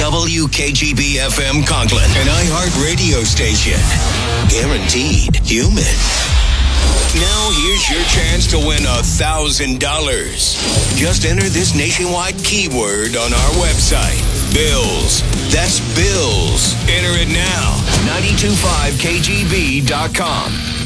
WKGB-FM Conklin, an iHeart radio station. Guaranteed human. Now here's your chance to win $1,000. Just enter this nationwide keyword on our website. Bills. That's bills. Enter it now. 925kgb.com.